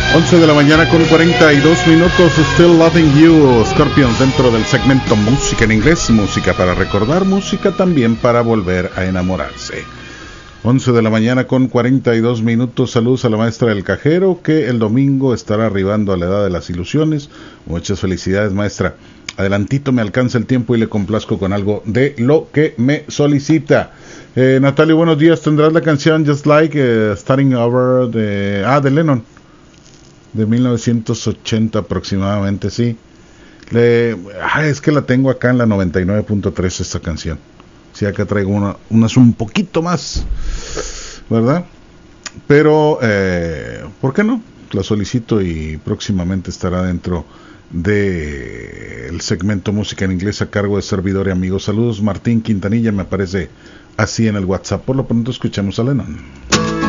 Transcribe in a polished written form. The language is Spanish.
11 de la mañana con 42 minutos. Still Loving You, Scorpions, dentro del segmento música en inglés. Música para recordar, música también para volver a enamorarse. 11 de la mañana con 42 minutos. Saludos a la maestra del cajero, que el domingo estará arribando a la edad de las ilusiones. Muchas felicidades, maestra. Adelantito me alcanza el tiempo y le complazco con algo de lo que me solicita. Natalia, buenos días. ¿Tendrás la canción Just Like Starting Over de Lennon? De 1980 aproximadamente, sí. Es que la tengo acá en la 99.3 esta canción. Sí, acá traigo unas un poquito más, ¿verdad? Pero, ¿por qué no? La solicito y próximamente estará dentro del segmento música en inglés a cargo de servidor y amigo. Saludos, Martín Quintanilla, me aparece así en el WhatsApp. Por lo pronto escuchemos a Lennon.